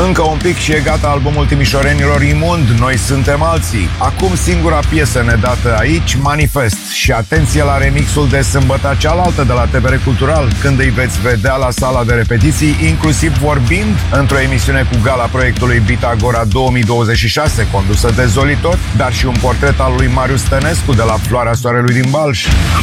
Încă un pic și e gata albumul timișorenilor Imund, Noi suntem alții. Acum singura piesă nedată aici, Manifest. Și atenție la remixul de sâmbătă cealaltă de la TVR Cultural, când îi veți vedea la sala de repetiții, inclusiv vorbind într-o emisiune cu gala proiectului Bitagora 2026, condusă de Zolitot, dar și un portret al lui Marius Tănescu de la Floarea Soarelui din Balș.